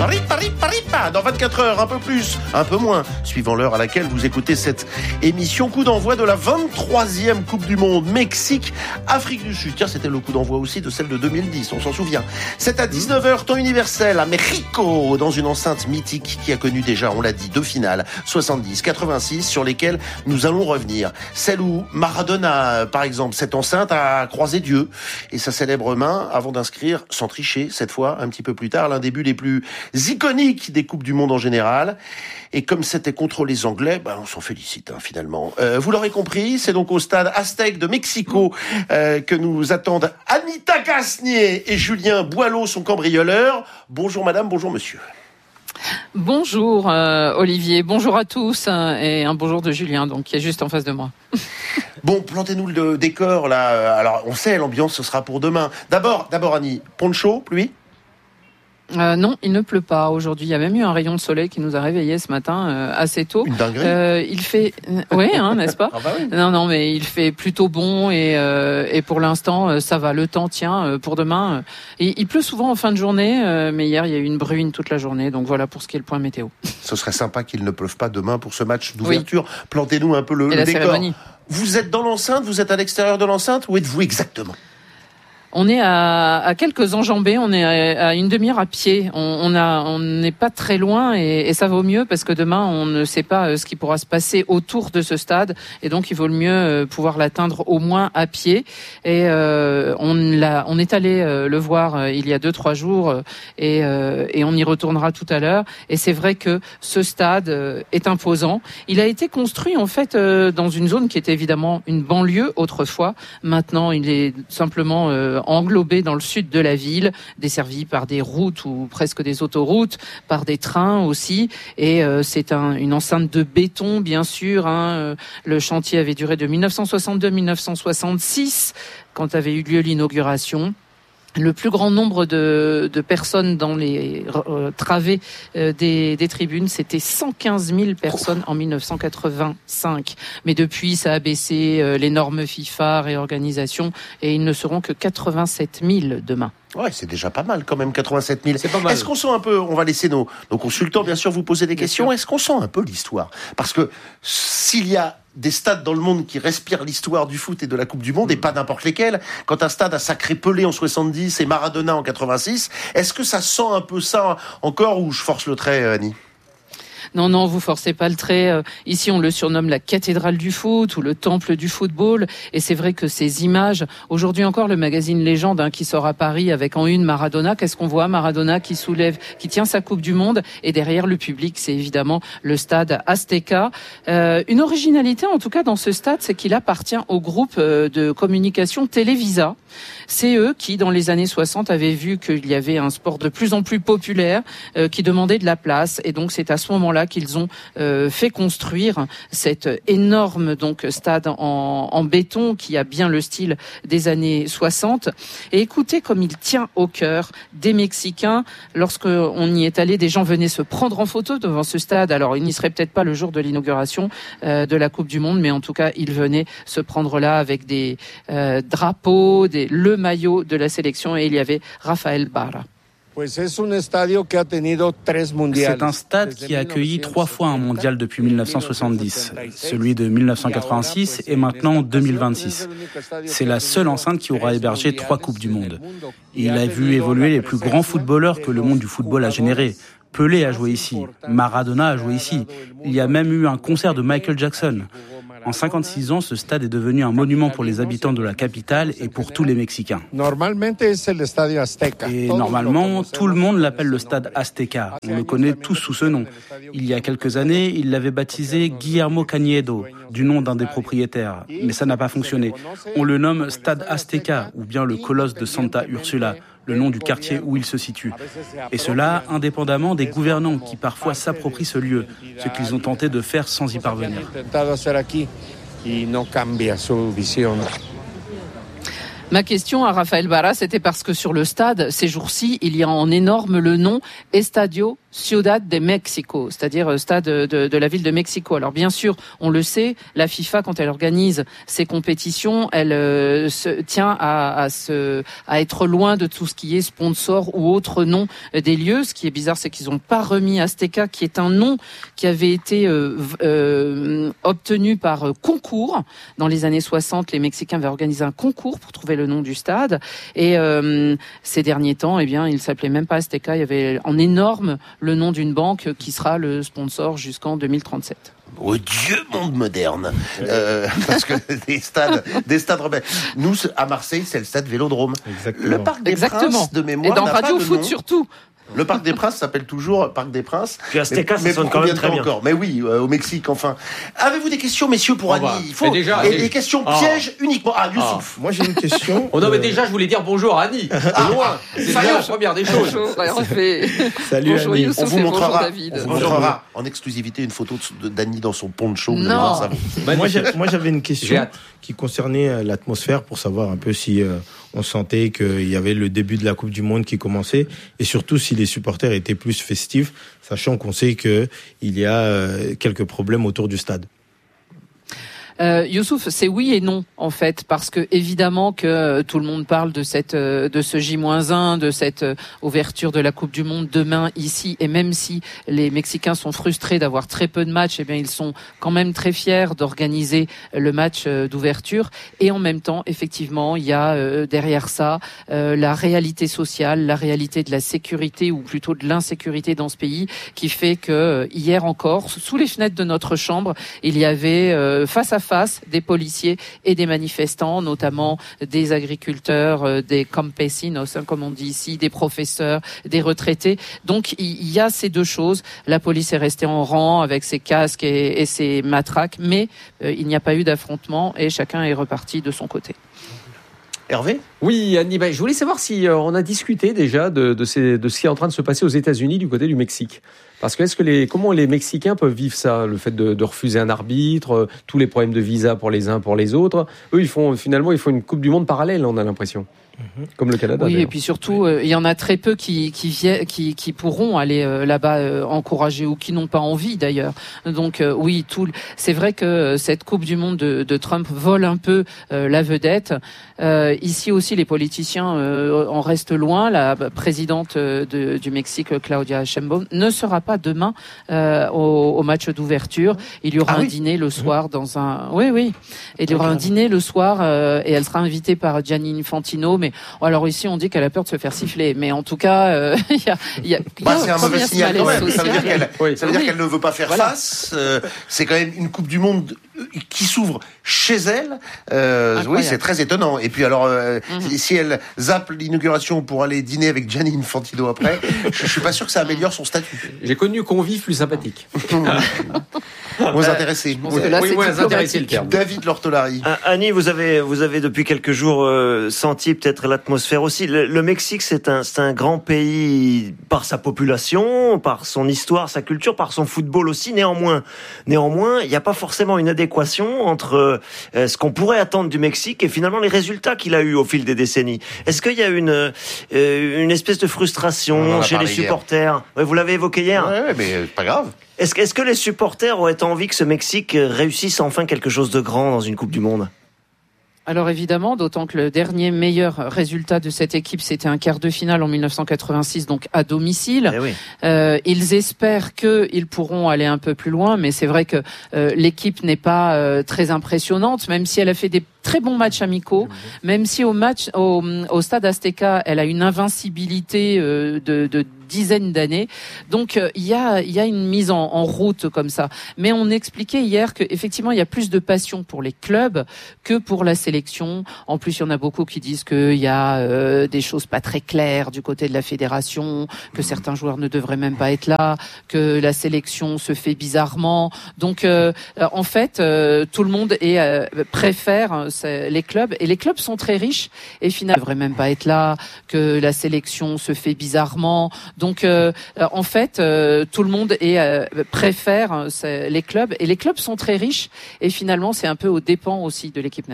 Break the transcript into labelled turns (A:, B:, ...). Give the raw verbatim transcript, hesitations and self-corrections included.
A: Ripa, ripa, ripa. Dans vingt-quatre heures, un peu plus, un peu moins, suivant l'heure à laquelle vous écoutez cette émission. Coup d'envoi de la vingt-troisième Coupe du Monde. Mexique, Afrique du Sud. Tiens, c'était le coup d'envoi aussi de celle de deux mille dix, on s'en souvient. C'est à dix-neuf heures, temps universel, à Mexico, dans une enceinte mythique qui a connu déjà, on l'a dit, deux finales, soixante-dix quatre-vingt-six, sur lesquelles nous allons revenir. Celle où Maradona, par exemple, cette enceinte a croisé Dieu et sa célèbre main avant d'inscrire, sans tricher, cette fois, un petit peu plus tard, l'un des buts les plus iconiques des Coupes du Monde en général. Et comme c'était contre les Anglais, ben on s'en félicite hein, finalement. Euh, vous l'aurez compris, c'est donc au stade Aztec de Mexico euh, que nous attendent Anita Gasnier et Julien Boileau, son cambrioleur. Bonjour madame, bonjour monsieur.
B: Bonjour euh, Olivier, bonjour à tous hein, et un bonjour de Julien donc qui est juste en face de moi.
A: Bon, plantez-nous le décor là. Alors on sait, l'ambiance ce sera pour demain. D'abord, d'abord Annie, poncho, pluie ?
B: Euh, non, il ne pleut pas aujourd'hui. Il y a même eu un rayon de soleil qui nous a réveillés ce matin euh, assez tôt.
A: Une dinguerie.
B: Euh, il fait, euh, oui, hein, n'est-ce pas ?
A: Ah bah oui.
B: Non, non, mais il fait plutôt bon et euh, et pour l'instant euh, ça va. Le temps tient euh, pour demain. Euh, il, il pleut souvent en fin de journée, euh, mais hier il y a eu une bruine toute la journée. Donc voilà pour ce qui est le point météo.
A: Ce serait sympa qu'il ne pleuve pas demain pour ce match d'ouverture. Oui. Plantez-nous un peu le,
B: et
A: le
B: la
A: décor.
B: Cérémonie.
A: Vous êtes dans l'enceinte, vous êtes à l'extérieur de l'enceinte, où êtes-vous exactement ?
B: On est à, à quelques enjambées, on est à, à une demi-heure à pied. On, on a, on n'est pas très loin et, et ça vaut mieux parce que demain on ne sait pas ce qui pourra se passer autour de ce stade et donc il vaut le mieux pouvoir l'atteindre au moins à pied. Et euh, on l'a, on est allé le voir il y a deux trois jours et, euh, et on y retournera tout à l'heure. Et c'est vrai que ce stade est imposant. Il a été construit en fait dans une zone qui était évidemment une banlieue autrefois. Maintenant il est simplement euh, englobé dans le sud de la ville, desservi par des routes ou presque des autoroutes, par des trains aussi. Et euh, c'est un, une enceinte de béton, bien sûr. Hein. Le chantier avait duré de dix-neuf cent soixante-deux à dix-neuf cent soixante-six, quand avait eu lieu l'inauguration. Le plus grand nombre de, de personnes dans les euh, travées euh, des, des tribunes, c'était cent quinze mille personnes en dix-neuf cent quatre-vingt-cinq. Mais depuis, ça a baissé, euh, les normes FIFA, réorganisation, et ils ne seront que quatre-vingt-sept mille demain.
A: Ouais, c'est déjà pas mal quand même, quatre-vingt-sept mille.
C: C'est pas mal.
A: Est-ce qu'on sent un peu, on va laisser nos, nos consultants bien sûr vous poser des
B: bien
A: questions,
B: sûr.
A: Est-ce qu'on sent un peu l'histoire ? Parce que s'il y a des stades dans le monde qui respirent l'histoire du foot et de la Coupe du Monde, mmh. et pas n'importe lesquels, quand un stade a sacré Pelé en soixante-dix et Maradona en quatre-vingt-six, est-ce que ça sent un peu ça encore ou je force le trait, Annie ?
B: Non, non, vous forcez pas le trait. Ici, on le surnomme la cathédrale du foot ou le temple du football. Et c'est vrai que ces images, aujourd'hui encore, le magazine Légende hein, qui sort à Paris avec en une Maradona. Qu'est-ce qu'on voit ? Maradona qui soulève, qui tient sa Coupe du Monde. Et derrière le public, c'est évidemment le stade Azteca. Euh, une originalité, en tout cas, dans ce stade, c'est qu'il appartient au groupe de communication Televisa. C'est eux qui, dans les années soixante, avaient vu qu'il y avait un sport de plus en plus populaire euh, qui demandait de la place. Et donc, c'est à ce moment-là qu'ils ont euh, fait construire cet énorme donc stade en, en béton qui a bien le style des années soixante. Et écoutez comme il tient au cœur des Mexicains. Lorsqu'on y est allé, des gens venaient se prendre en photo devant ce stade. Alors, il n'y serait peut-être pas le jour de l'inauguration euh, de la Coupe du Monde, mais en tout cas, ils venaient se prendre là avec des euh, drapeaux, des, le maillot de la sélection et il y avait Rafael Barra.
C: C'est un stade qui a accueilli trois fois un mondial depuis dix-neuf cent soixante-dix, celui de dix-neuf cent quatre-vingt-six et maintenant deux mille vingt-six. C'est la seule enceinte qui aura hébergé trois Coupes du Monde. Il a vu évoluer les plus grands footballeurs que le monde du football a générés. Pelé a joué ici, Maradona a joué ici. Il y a même eu un concert de Michael Jackson. En cinquante-six ans, ce stade est devenu un monument pour les habitants de la capitale et pour tous les Mexicains. Et normalement, tout le monde l'appelle le stade Azteca. On le connaît tous sous ce nom. Il y a quelques années, il l'avait baptisé Guillermo Cañedo, du nom d'un des propriétaires. Mais ça n'a pas fonctionné. On le nomme Stade Azteca, ou bien le colosse de Santa Ursula, le nom du quartier où il se situe. Et cela indépendamment des gouvernants qui parfois s'approprient ce lieu, ce qu'ils ont tenté de faire sans y parvenir.
B: Ma question à Rafael Barra, c'était parce que sur le stade, ces jours-ci, il y a en énorme le nom Estadio Ciudad de Mexico, c'est-à-dire stade de, de, de la ville de Mexico. Alors bien sûr, on le sait, la FIFA, quand elle organise ses compétitions, elle euh, se tient à, à, se, à être loin de tout ce qui est sponsor ou autre nom des lieux. Ce qui est bizarre, c'est qu'ils n'ont pas remis Azteca, qui est un nom qui avait été euh, euh, obtenu par concours. Dans les années soixante, les Mexicains avaient organisé un concours pour trouver le nom du stade. Et euh, ces derniers temps, eh bien, il s'appelait même pas Azteca, il y avait en énorme le nom d'une banque qui sera le sponsor jusqu'en deux mille trente-sept.
A: Oh Dieu, monde moderne. Euh, parce que des stades, des stades rebelles. Nous, à Marseille, c'est le stade Vélodrome.
D: Exactement.
A: Le Parc des
B: Exactement.
A: Princes de mémoire.
B: Et dans
A: n'a
B: Radio
A: pas de
B: Foot
A: nom.
B: surtout.
A: Le Parc des Princes s'appelle toujours Parc des Princes.
E: Puis Azteca, ça
A: mais
E: sonne
A: pour
E: quand même
A: combien de
E: très
A: temps
E: bien.
A: encore. Mais oui, euh, au Mexique, enfin. Avez-vous des questions, messieurs, pour
F: Oh
A: Annie?
F: bah,
A: Il faut
F: mais déjà,
A: et
F: mais-
A: des questions
F: Ah.
A: pièges uniquement. Ah, Youssouf.
D: Moi, j'ai une question.
F: Oh non, mais
D: Euh,
F: déjà, je voulais dire bonjour à Annie. De loin. C'est déjà la première des choses.
B: Bonjour, Hervé.
D: Salut,
B: Bonjour
D: Annie.
B: Youssouf
A: On vous
B: et bonjour
A: montrera,
B: David.
A: on vous
D: Bonjour.
A: montrera en exclusivité une photo de- d'Annie dans son poncho. Vous allez
B: Non.
A: voir ça.
D: Moi, j'ai- moi, j'avais une
F: J'ai
D: question
F: hâte.
D: qui concernait euh, l'atmosphère pour savoir un peu si euh, on sentait qu'il y avait le début de la Coupe du Monde qui commençait et surtout si les supporters étaient plus festifs, sachant qu'on sait qu'il y a euh, quelques problèmes autour du stade.
B: Euh, Youssouf, c'est oui et non en fait, parce que évidemment que euh, tout le monde parle de cette, euh, de ce J moins un, de cette euh, ouverture de la Coupe du Monde demain ici, et même si les Mexicains sont frustrés d'avoir très peu de matchs, eh bien ils sont quand même très fiers d'organiser le match euh, d'ouverture. Et en même temps, effectivement, il y a euh, derrière ça euh, la réalité sociale, la réalité de la sécurité ou plutôt de l'insécurité dans ce pays, qui fait que euh, hier encore, sous les fenêtres de notre chambre, il y avait euh, face à face des policiers et des manifestants, notamment des agriculteurs, euh, des campesinos, hein, comme on dit ici, des professeurs, des retraités. Donc il y a ces deux choses. La police est restée en rang avec ses casques et, et ses matraques, mais euh, il n'y a pas eu d'affrontement et chacun est reparti de son côté.
A: Hervé?
F: Oui, Annie, bah, je voulais savoir si euh, on a discuté déjà de, de, ces, de ce qui est en train de se passer aux États-Unis du côté du Mexique. Parce que est-ce que les, comment les Mexicains peuvent vivre ça, le fait de, de refuser un arbitre, euh, tous les problèmes de visa pour les uns, pour les autres. Eux, ils font finalement, ils font une Coupe du Monde parallèle, on a l'impression. Comme le Canada.
B: Oui,
F: d'ailleurs.
B: et puis surtout, euh, il y en a très peu qui qui, viennent, qui, qui pourront aller euh, là-bas euh, encourager ou qui n'ont pas envie d'ailleurs. Donc euh, oui, tout. C'est vrai que euh, cette Coupe du Monde de, de Trump vole un peu euh, la vedette. Euh, ici aussi, les politiciens euh, en restent loin. La présidente de, du Mexique, Claudia Sheinbaum, ne sera pas demain euh, au, au match d'ouverture. Il y aura
A: Ah
B: un
A: oui.
B: dîner le soir dans un. Oui, oui. Il y aura un dîner le soir euh, et elle sera invitée par Gianni Infantino. Mais alors ici, on dit qu'elle a peur de se faire siffler. Mais en tout cas, euh, il y a, il y a, il y
A: Bah,
B: a
A: c'est un
B: combien
A: mauvais
B: de
A: signal quand
B: malaise
A: même. Ça veut dire
B: social.
A: qu'elle,
F: Oui.
A: ça veut dire
B: Oui.
A: qu'elle ne veut pas faire
B: Voilà.
A: face. Euh, c'est quand même une Coupe du Monde qui s'ouvre chez elle. Euh, oui,
B: Incroyable.
A: c'est très étonnant. Et puis alors, euh,
B: Mhm.
A: si elle zappe l'inauguration pour aller dîner avec Gianni Infantino après, je, je suis pas sûr que ça améliore son statut.
F: J'ai connu convives plus sympathiques.
A: Moins intéressé.
B: pense que là,
F: oui,
B: c'est
F: moins
B: diplomatique.
F: intéressé le terme.
A: David Lortolari.
E: Ah, Annie, vous avez, vous avez depuis quelques jours euh, senti peut-être l'atmosphère aussi. Le, le Mexique, c'est un, c'est un grand pays par sa population, par son histoire, sa culture, par son football aussi. Néanmoins, néanmoins, il n'y a pas forcément une adéquation entre euh, ce qu'on pourrait attendre du Mexique et finalement les résultats qu'il a eu au fil des décennies. Est-ce qu'il y a une, euh, une espèce de
A: On en
E: frustration
A: a
E: chez les
A: parlé hier.
E: supporters? Ouais, vous l'avez évoqué hier.
A: Ouais, ouais, mais c'est pas grave.
E: Est-ce, que- est-ce que les supporters auraient envie que ce Mexique réussisse enfin quelque chose de grand dans une Coupe du Monde?
B: Alors évidemment, d'autant que le dernier meilleur résultat de cette équipe, c'était un quart de finale en mille neuf cent quatre-vingt-six, donc à domicile.
E: Eh oui.
B: Euh, ils espèrent qu'ils pourront aller un peu plus loin, mais c'est vrai que euh, l'équipe n'est pas euh, très impressionnante, même si elle a fait des très bons matchs amicaux, même si au match au, au Stade Azteca, elle a une invincibilité euh, de, de dizaines d'années. Donc euh, il y a il y a une mise en, en route comme ça. Mais on expliquait hier que effectivement il y a plus de passion pour les clubs que pour la sélection. En plus, il y en a beaucoup qui disent qu'il y a euh, des choses pas très claires du côté de la fédération, que certains joueurs ne devraient même pas être là, que la sélection se fait bizarrement. Donc euh, en fait, euh, tout le monde est euh, préfère c'est les clubs, et les clubs sont très riches et finalement ne devraient même pas être là, que la sélection se fait bizarrement. Donc euh, en fait, euh, tout le monde est euh, préfère c'est les clubs, et les clubs sont très riches et finalement c'est un peu aux dépens aussi de l'équipe nationale.